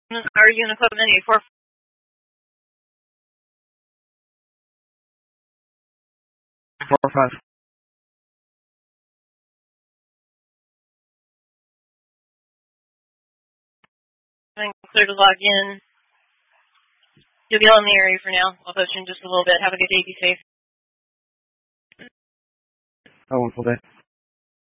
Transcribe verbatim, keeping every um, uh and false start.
Our unit equipment eight four. Four five. Clear to log in. You'll be on the area for now. I'll post you in just a little bit. Have a good day. Be safe. Have a wonderful day.